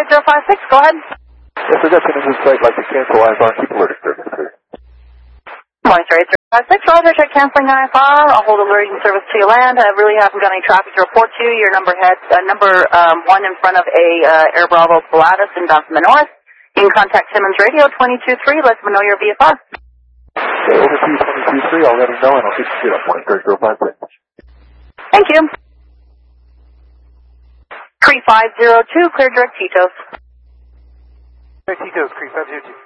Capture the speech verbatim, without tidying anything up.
eight zero five six, go ahead. Yes, I got an engine flight like to cancel I F R and keep alerted service, sir. Morning, sir, eight zero five six, Roger, check canceling I F R. I'll hold alerting service to your land. I really haven't got any traffic to report to you. Your number head, uh, number um, one in front of a uh, Air Bravo Pilatus in Dawson North. You can contact Simmons Radio two two three, let them know your V F R. Okay, over to you, two two three, I'll let him know and I'll get you up, one eight zero five six. Thank you. Cree five zero two, clear direct Titos. Direct Titos, Cree five zero two.